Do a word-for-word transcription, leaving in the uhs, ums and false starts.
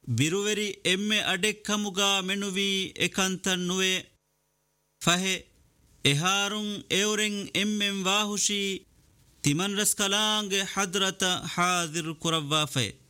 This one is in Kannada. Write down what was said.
ಬಿರುವೆರಿ ಎಮ್ಮೆ ಅಡೆಕ್ಕಮುಗ ಮೆನುವಿ ಎಕಂತನ್ನುವೆ ಫಹೆ ಎಹಾರುಂ ಎವರೆಂ ಎಮ್ಮೆಂ ವಾಹುಷಿ ತಿಮನ್ ರಸ್ಕಲಾಂಗೆ ಹದ್ರತ ಹಾದಿರ್ ಕುರವ್ವಾಫೆ